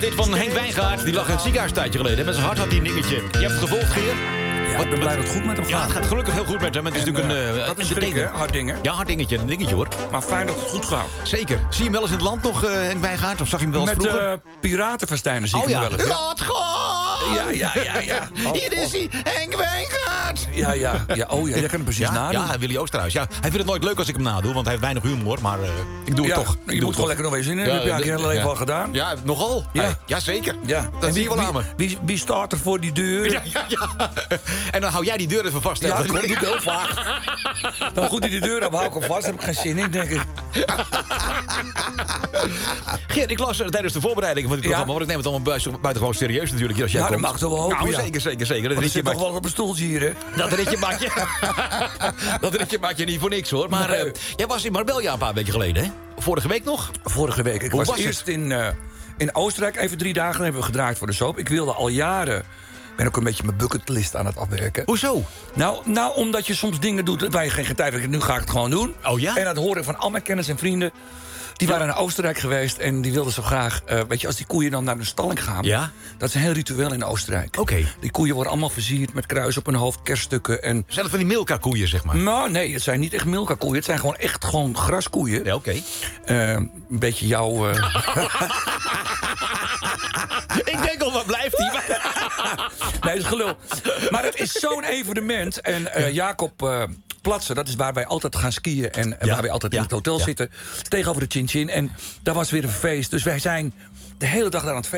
Dit van Henk Wijngaard, die lag in het ziekenhuis een tijdje geleden. Met zijn hart had hij een dingetje. Je hebt het gevolgd, Geer? Ja, ik ben blij dat het goed met hem gaat. Ja, het gaat gelukkig heel goed met hem. Het is natuurlijk een... dat is schrik, hè? Hard dingen. Ja, hard dingetje. Een dingetje, hoor. Maar fijn dat het goed gaat. Zeker. Zie je hem wel eens in het land nog, Henk Wijngaard? Of zag je hem wel eens vroeger? Met piratenfestijnen zie ik hem wel eens. Laat gaan! Ja. Hier is hij, Henk Wijngaard! Ja. Oh ja, jij kan hem precies nadoen. Ja, Willy Oosterhuis. Ja, hij vindt het nooit leuk als ik hem nadoe, want hij heeft weinig humor. Maar ik doe het toch. Je moet gewoon lekker nog eens in. Dat heb je eigenlijk heel leven al gedaan. Ja, nogal. Ja, zeker. Ja. Dat zie je wel aan me. Wie staat er voor die deur? Ja. En dan hou jij die deur even vast. Ja, dat doe ik heel vaak. Dan goed die deur op, hou ik hem vast. Heb ik geen zin in, denk ik. Geert, ik las tijdens de voorbereiding van dit programma... want ik neem het allemaal buitengewoon serieus natuurlijk. Als jij dat mag toch wel hopen, nou, zeker. Dat zit toch wel op een stoeltje hier, hè? Dat ritje maak je niet voor niks, hoor. Maar jij was in Marbella een paar weken geleden, hè? Vorige week nog? Vorige week. Ik Hoe was eerst in Oostenrijk, even 3 dagen hebben we gedraaid voor de soap. Ik wilde al jaren... Ik ben ook een beetje mijn bucketlist aan het afwerken. Hoezo? Nou, omdat je soms dingen doet waar je geen tijd hebt. Nu ga ik het gewoon doen. Oh ja? En dat hoor ik van al mijn kennis en vrienden. Die waren naar Oostenrijk geweest en die wilden zo graag... weet je, als die koeien dan naar de stalling gaan... Ja? Dat is een heel ritueel in Oostenrijk. Oké. Die koeien worden allemaal versierd met kruis op hun hoofd, kerststukken en... Zijn het van die Milka-koeien, zeg maar? Nou, nee, het zijn niet echt Milka-koeien. Het zijn gewoon graskoeien. Ja, oké. Een beetje jouw... Ik denk al, wat blijft hij? Nee, dat is gelul. Maar het is zo'n evenement. En Jacob Platsen, dat is waar wij altijd gaan skiën... en waar wij altijd in het hotel zitten. Tegenover de Chin Chin. En daar was weer een feest. Dus wij zijn de hele dag daar aan het feest.